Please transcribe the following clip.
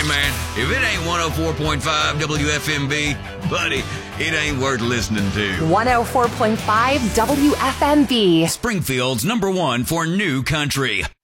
man, if it ain't 104.5 WFMB, buddy, it ain't worth listening to. 104.5 WFMB. Springfield's #1 for new country.